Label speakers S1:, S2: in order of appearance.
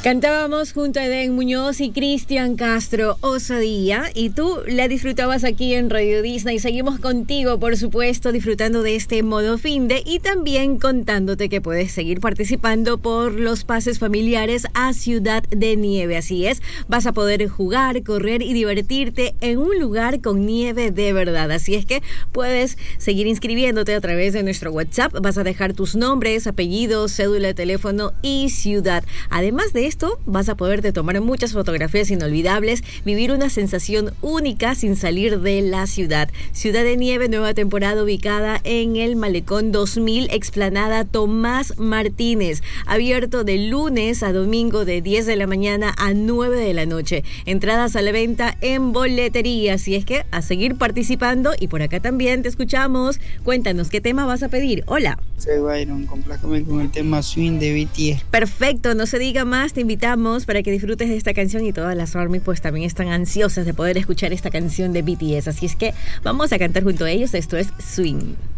S1: Cantábamos junto a Eden Muñoz y Cristian Castro, Osadía, y tú la disfrutabas aquí en Radio Disney. Seguimos contigo, por supuesto, disfrutando de este modo finde y también contándote que puedes seguir participando por los pases familiares a Ciudad de Nieve. Así es, vas a poder jugar, correr y divertirte en un lugar con nieve de verdad. Así es que puedes seguir inscribiéndote a través de nuestro WhatsApp. Vas a dejar tus nombres, apellidos, cédula de teléfono y ciudad. Además de esto, vas a poderte tomar muchas fotografías inolvidables, vivir una sensación única sin salir de la ciudad. Ciudad de Nieve, nueva temporada ubicada en el Malecón 2000, Explanada Tomás Martínez. Abierto de lunes a domingo de 10 de la mañana a 9 de la noche. Entradas a la venta en boletería. Así es que a seguir participando, y por acá también te escuchamos. Cuéntanos, ¿qué tema vas a pedir? Hola.
S2: Soy Byron, complácame con el tema Swing de BTS.
S1: Perfecto, no se diga más, te invitamos para que disfrutes de esta canción, y todas las ARMY pues también están ansiosas de poder escuchar esta canción de BTS, así es que vamos a cantar junto a ellos. Esto es Swing.